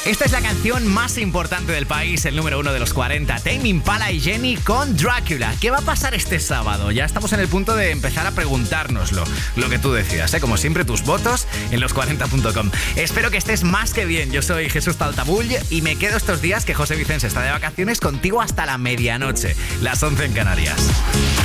Esta es la canción más importante del país, el número 1 de los 40. Tame Impala y Jenny con Drácula. ¿Qué va a pasar este sábado? Ya estamos en el punto de empezar a preguntárnoslo. Lo que tú decidas, ¿eh? Como siempre, tus votos en los40.com. Espero que estés más que bien. Yo soy Jesús Taltabull y me quedo estos días que José Vicens está de vacaciones contigo hasta la medianoche, las 11 en Canarias.